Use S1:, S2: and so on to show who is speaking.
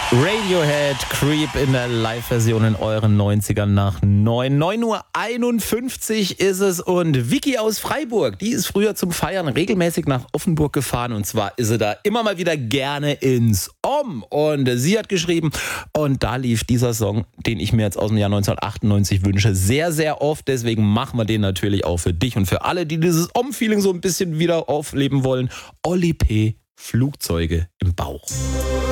S1: Radiohead, Creep in der Live-Version in euren 90ern nach 9:51 Uhr ist es und Vicky aus Freiburg, die ist früher zum Feiern regelmäßig nach Offenburg gefahren und zwar ist sie da immer mal wieder gerne ins Om und sie hat geschrieben und da lief dieser Song, den ich mir jetzt aus dem Jahr 1998 wünsche, sehr, sehr oft, deswegen machen wir den natürlich auch für dich und für alle, die dieses Om-Feeling so ein bisschen wieder aufleben wollen. Oli P., Flugzeuge im Bauch.